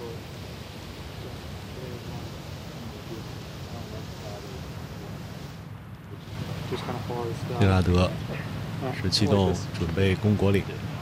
利拉德17洞准备攻果岭。